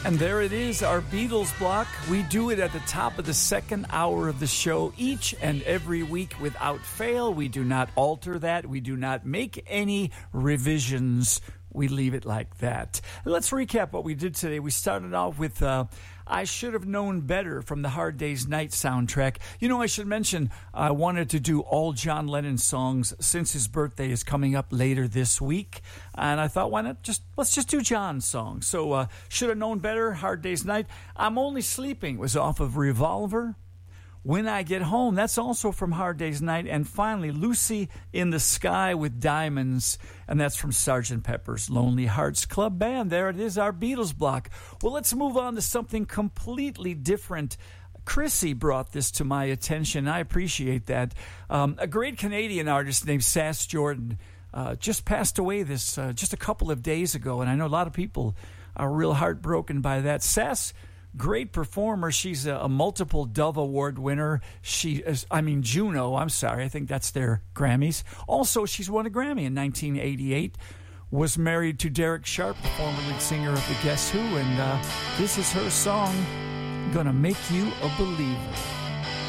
And there it is, our Beatles block. We do it at the top of the second hour of the show each and every week without fail. We do not alter that. We do not make any revisions. We leave it like that. Let's recap what we did today. We started off with I Should Have Known Better from the Hard Day's Night soundtrack. You know, I should mention I wanted to do all John Lennon songs since his birthday is coming up later this week. And I thought, why not let's just do John's songs. So Should Have Known Better, Hard Day's Night. I'm Only Sleeping was off of Revolver. When I Get Home, that's also from Hard Day's Night. And finally, Lucy in the Sky with Diamonds, and that's from Sgt. Pepper's Lonely Hearts Club Band. There it is, our Beatles block. Well, let's move on to something completely different. Chrissy brought this to my attention. I appreciate that. A great Canadian artist named Sass Jordan just passed away just a couple of days ago, and I know a lot of people are real heartbroken by that. Sass, great performer. She's a multiple Dove Award winner. Juno, I'm sorry. I think that's their Grammys. Also, she's won a Grammy in 1988. Was married to Derek Sharp, the former lead singer of the Guess Who. And this is her song, Gonna Make You a Believer.